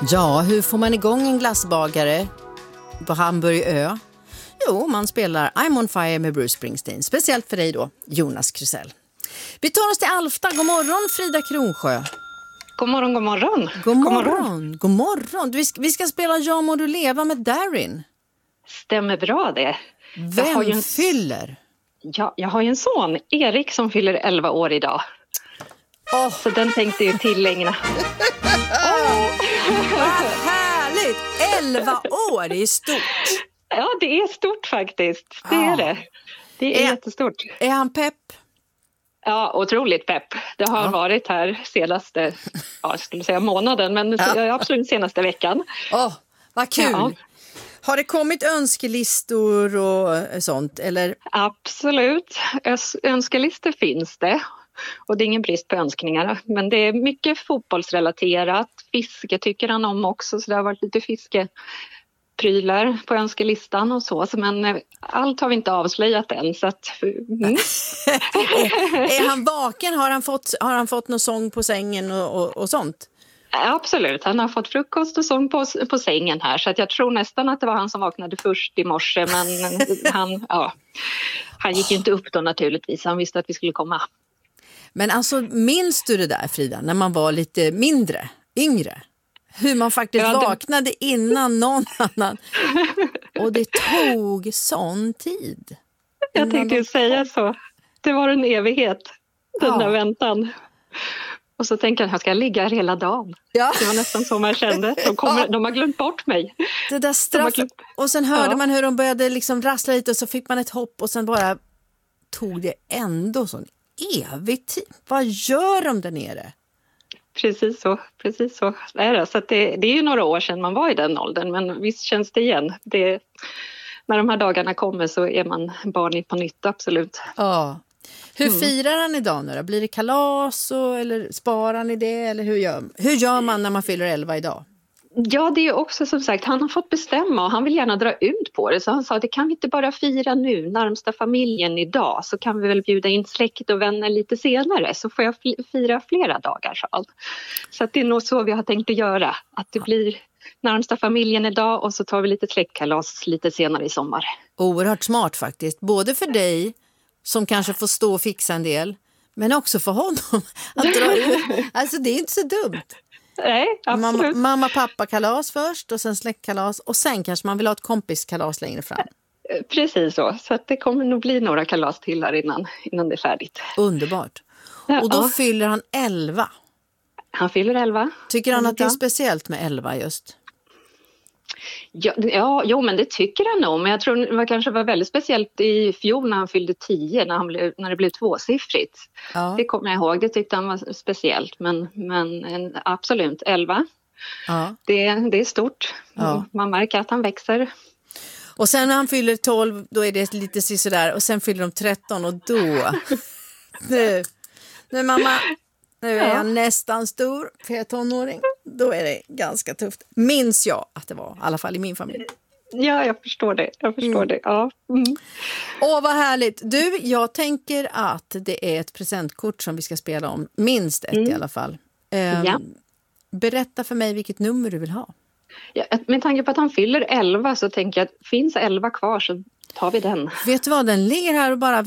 Ja, hur får man igång en glassbagare på Hamburgö? Jo, man spelar I'm on fire med Bruce Springsteen. Speciellt för dig då, Jonas Krusell. Vi tar oss till Alfta. God morgon, Frida Kronsjö. God morgon, god morgon. God morgon, god morgon. Vi ska spela Ja må du leva med Darin. Stämmer bra det. Vem fyller? Ja, jag har ju en son, Erik, som fyller 11 år idag. Så den tänkte jag tillägna. Vad härligt! 11 år, det är stort. Ja, det är stort faktiskt. Det är det. Det är jättestort. Är han pepp? Ja, otroligt pepp. Det har varit här senaste, jag skulle säga månaden, men absolut senaste veckan. Vad kul! Ja. Har det kommit önskelistor och sånt? Eller? Absolut. Önskelistor finns det. Och det är ingen brist på önskningar. Men det är mycket fotbollsrelaterat. Fiske tycker han om också. Så det har varit lite fiskeprylar på önskelistan och så. Men allt har vi inte avslöjat än. Så att, Är han vaken? Har han fått någon sång på sängen och sånt? Absolut, han har fått frukost och sång på sängen här. Så att jag tror nästan att det var han som vaknade först i morse. Men han gick inte upp då naturligtvis. Han visste att vi skulle komma. Men alltså, minns du det där, Frida, när man var lite yngre? Hur man faktiskt vaknade innan någon annan. Och det tog sån tid. Jag tänkte säga så. Det var en evighet, den där väntan. Och så tänker jag ska ligga här hela dagen. Ja. Det var nästan så man kände. De har glömt bort mig. Det där straffet. Och sen hörde man hur de började liksom rassla lite och så fick man ett hopp och sen bara tog det ändå sån evig tid. Vad gör de där nere? Precis så är det. Så att det är ju några år sedan man var i den åldern, men visst känns det igen. När de här dagarna kommer så är man barn på nytt, absolut. Ja. Hur firar han idag nu då? Blir det kalas eller sparar ni det? Eller hur gör man när man fyller 11 idag? Ja, det är också som sagt, han har fått bestämma och han vill gärna dra ut på det. Så han sa, det kan vi inte bara fira nu, närmsta familjen idag. Så kan vi väl bjuda in släkt och vänner lite senare. Så får jag fira flera dagar. Så att det är nog så vi har tänkt att göra. Att det blir närmsta familjen idag och så tar vi lite släktkalas lite senare i sommar. Oerhört smart faktiskt. Både för dig som kanske får stå och fixa en del. Men också för honom att dra ut. Alltså det är inte så dumt. Nej, absolut. Mamma-pappa kalas först och sen släktkalas och sen kanske man vill ha ett kompiskalas längre fram. Precis så att det kommer nog bli några kalas till här innan det är färdigt. Underbart. Och då fyller han 11. Han fyller 11. Tycker han att det är speciellt med 11 just? Ja, men det tycker han nog. Men jag tror det kanske var väldigt speciellt i fjol när han fyllde 10, när det blev tvåsiffrigt. Ja. Det kommer jag ihåg, det tyckte han var speciellt. Men absolut, 11. Ja. Det är stort. Ja. Man märker att han växer. Och sen när han fyller 12, då är det lite sådär. Och sen fyller de 13 och då... nu mamma... Nu är jag nästan stor, för jag är tonåring. Då är det ganska tufft. Minns jag att det var, i alla fall i min familj. Ja, jag förstår det. Ja. Åh, vad härligt. Du, jag tänker att det är ett presentkort som vi ska spela om. Minst ett i alla fall. Berätta för mig vilket nummer du vill ha. Ja, med tanke på att han fyller 11 så tänker jag att finns 11 kvar så tar vi den. Vet du vad, den ligger här och bara